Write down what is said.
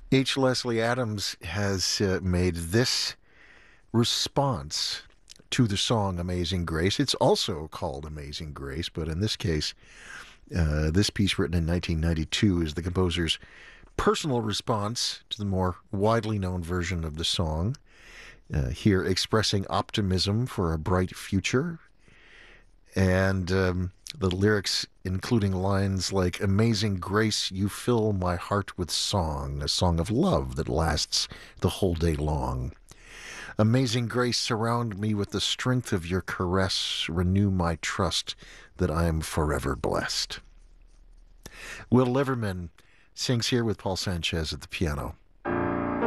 H. Leslie Adams has made this response to the song Amazing Grace. It's also called Amazing Grace, but in this case, this piece written in 1992 is the composer's personal response to the more widely known version of the song. Here expressing optimism for a bright future. And the lyrics including lines like, Amazing grace, you fill my heart with song, a song of love that lasts the whole day long. Amazing grace, surround me with the strength of your caress, renew my trust that I am forever blessed. Will Liverman sings here with Paul Sanchez at the piano.